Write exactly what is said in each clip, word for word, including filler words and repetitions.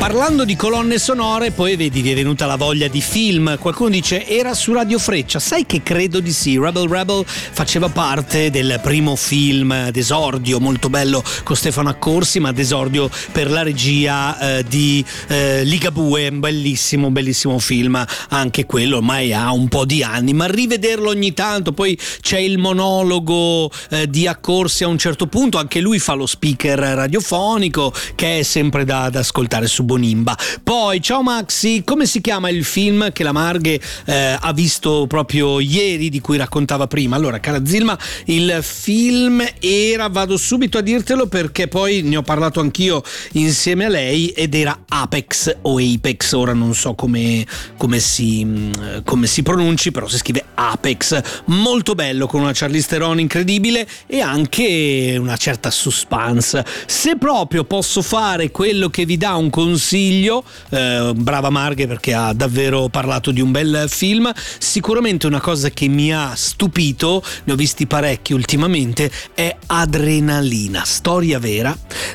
Parlando di colonne sonore, poi vedi, vi è venuta la voglia di film. Qualcuno dice era su Radio Freccia. Sai che credo di sì. Rebel Rebel faceva parte del primo film d'esordio, molto bello, con Stefano Accorsi, ma d'esordio per la regia eh, di eh, Ligabue. Bellissimo, bellissimo film anche quello, ormai ha un po' di anni, ma rivederlo ogni tanto. Poi c'è il monologo eh, di Accorsi a un certo punto, anche lui fa lo speaker radiofonico, che è sempre da, da ascoltare su Bonimba. Poi, ciao Maxi, come si chiama il film che la Marghe eh, ha visto proprio ieri, di cui raccontava prima? Allora, cara Zilma, il film era, vado subito a dirtelo perché poi ne ho parlato anch'io insieme a lei, ed era Apex o Apex, ora non so come, come, si, come si pronunci, però si scrive Apex. Molto bello, con una Charlize Theron incredibile e anche una certa suspense. Se proprio posso fare quello che vi dà un consiglio, eh, brava Marghe, perché ha davvero parlato di un bel film, sicuramente una cosa che mi ha stupito, ne ho visti parecchi ultimamente, è Adrenalina, storia vera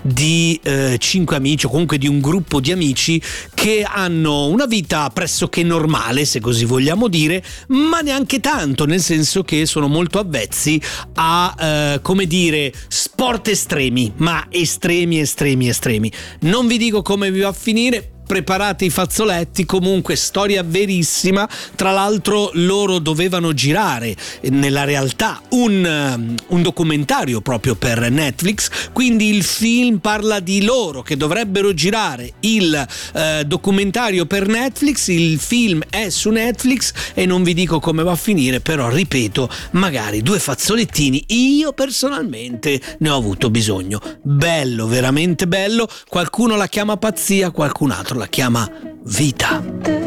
di eh, cinque amici, o comunque di un gruppo di amici che hanno una vita pressoché normale, se così vogliamo dire, ma neanche tanto, nel senso che sono molto avvezzi a eh, come dire sport estremi, ma estremi estremi estremi. Non vi dico come vi va a finire, preparate i fazzoletti. Comunque storia verissima. Tra l'altro loro dovevano girare nella realtà un, un documentario proprio per Netflix, quindi il film parla di loro che dovrebbero girare il eh, documentario per Netflix. Il film è su Netflix e non vi dico come va a finire, però ripeto, magari due fazzolettini io personalmente ne ho avuto bisogno. Bello, veramente bello. Qualcuno la chiama pazzia, qualcun altro la chiama vita.